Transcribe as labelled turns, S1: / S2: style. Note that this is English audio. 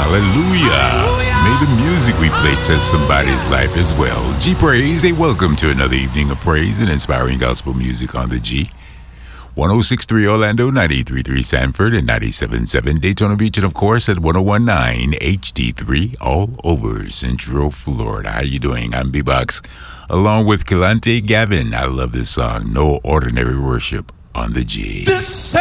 S1: Hallelujah. May the music we play touch somebody's life as well. G Praise, they welcome to another evening of praise and inspiring gospel music on the G. 106.3 Orlando, 93.3 Sanford, and 97.7 Daytona Beach, and of course at 101.9 HD3 all over Central Florida. How you doing? I'm B-Box, along with Kalante Gavin. I love this song, No Ordinary Worship on the G.